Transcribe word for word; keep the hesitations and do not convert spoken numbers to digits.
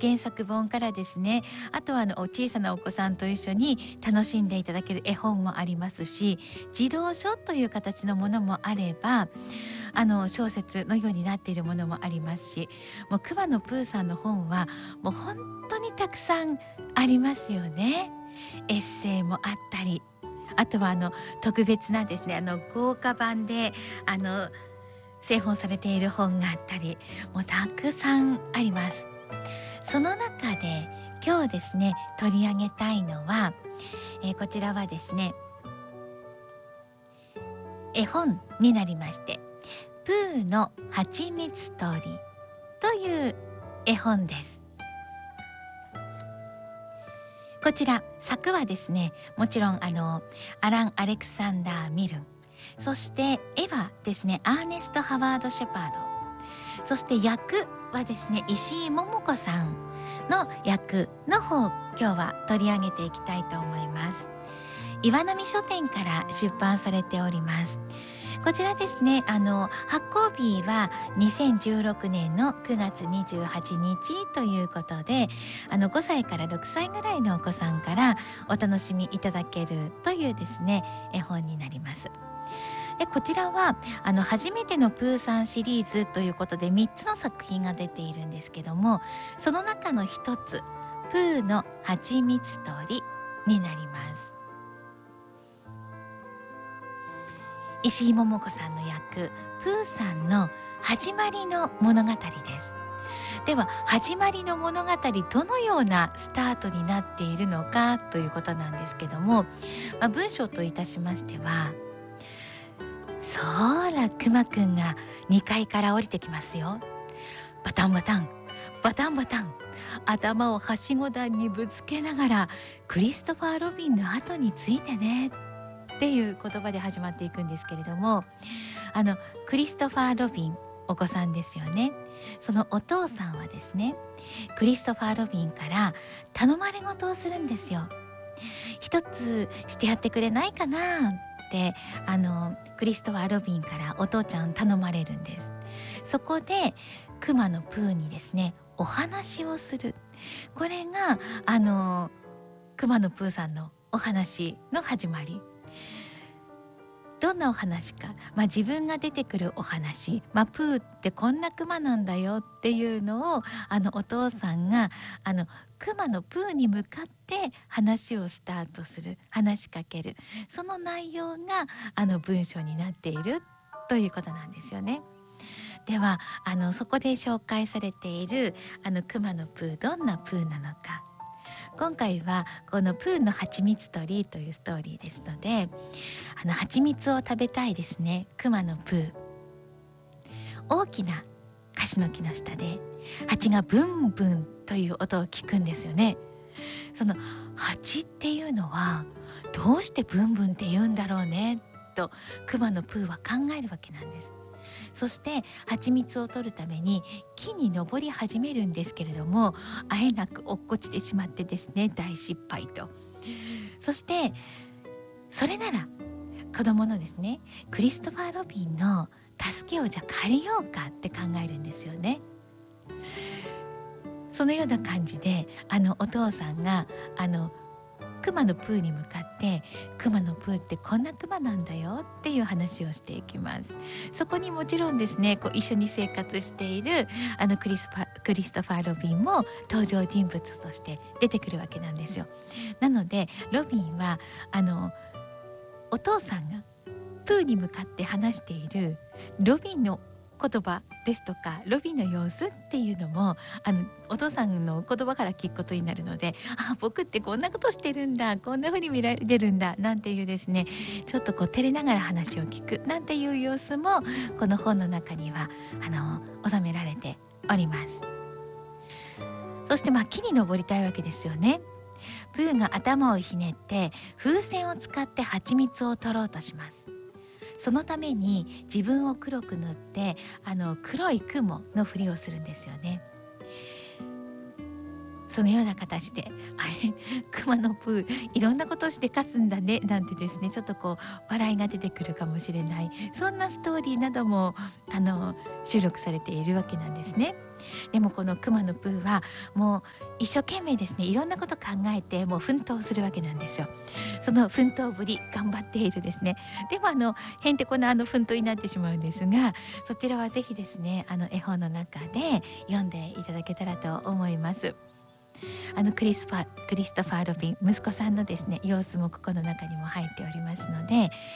原作本からですね、あとはあの小さなお子さんと一緒に楽しんでいただける絵本もありますし、児童書という形のものもあれば、あの小説のようになっているものもありますし、もうくまのプーさんの本はもう本当にたくさんありますよね。エッセイもあったり、あとはあの特別なですね、あの豪華版であの製本されている本があったり、もうたくさんあります。その中で今日ですね取り上げたいのは、えーこちらはですね絵本になりまして、プーのはちみつ鳥という絵本です。こちら作はですね、もちろんあのアラン・アレクサンダー・ミルン、そして絵はですねアーネスト・ハワード・シェパード、そして役はですね石井桃子さんの役の方、今日は取り上げていきたいと思います。岩波書店から出版されております。こちらですね、あの発行日はにせんじゅうろくねんのくがつにじゅうはちにちということで、あのごさいからろくさいぐらいのお子さんからお楽しみいただけるというですね絵本になります。でこちらはあの初めてのプーさんシリーズということでみっつの作品が出ているんですけども、その中の一つ、プーのはちみつ鳥になります。石井桃子さんの役プーさんの始まりの物語です。では始まりの物語、どのようなスタートになっているのかということなんですけども、まあ、文章といたしましては、そーらくまくんがにかいから降りてきますよ。バタンバタンバタンバタン、頭をはしご段にぶつけながらクリストファー・ロビンの後についてねっていう言葉で始まっていくんですけれども、あのクリストファー・ロビン、お子さんですよね。そのお父さんはですね、クリストファー・ロビンから頼まれ事をするんですよ。一つしてやってくれないかなってあのクリストファー・ロビンからお父ちゃん頼まれるんです。そこでクマのプーにですねお話をする。これがあのクマのプーさんのお話の始まり。どんなお話か、まあ、自分が出てくるお話、まあ、プーってこんなクマなんだよっていうのをあのお父さんがあのクマのプーに向かって話をスタートする、話しかける、その内容があの文章になっているということなんですよね。ではあのそこで紹介されているあのクマのプー、どんなプーなのか、今回はこのプーのはちみつ鳥というストーリーですので、あの蜂蜜を食べたいですねクマのプー、大きなカシの木の下で蜂がブンブンという音を聞くんですよね。その蜂っていうのはどうしてブンブンって言うんだろうねとクマのプーは考えるわけなんです。そして蜂蜜を取るために木に登り始めるんですけれども、あえなく落っこちてしまってですね大失敗と。そしてそれなら子供のですねクリストファー・ロビンの助けをじゃあ借りようかって考えるんですよね。そのような感じであのお父さんがあのクマのプーに向かって、クマのプーってこんなクマなんだよっていう話をしていきます。そこにもちろんですねこう一緒に生活しているあのクリスパクリストファー・ロビンも登場人物として出てくるわけなんですよ。なのでロビンはあのお父さんがプーに向かって話しているロビンの言葉ですとかロビンの様子っていうのもあのお父さんの言葉から聞くことになるので、あ、僕ってこんなことしてるんだ、こんな風に見られるんだなんていうですね、ちょっとこう照れながら話を聞くなんていう様子もこの本の中にはあの収められております。そしてまあ木に登りたいわけですよね。プーが頭をひねって風船を使って蜂蜜を取ろうとします。そのために自分を黒く塗ってあの黒い雲のふりをするんですよね。 そのような形で、あれクマのプーいろんなことをして勝つんだねなんてですね、ちょっとこう笑いが出てくるかもしれない、そんなストーリーなどもあの収録されているわけなんですね。でもこのクマのプーはもう一生懸命ですね、いろんなこと考えてもう奮闘するわけなんですよ。その奮闘ぶり、頑張っているですね、でもあのへんてこなあの奮闘になってしまうんですが、そちらはぜひですね、あの絵本の中で読んでいただけたらと思います。あのクリスファクリストファー・ロビン息子さんのですね様子もここの中にも入っておりますので、